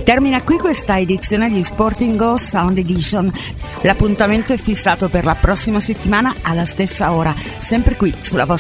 Termina qui questa edizione di Sporting Go Sound Edition. L'appuntamento è fissato per la prossima settimana alla stessa ora, sempre qui sulla vostra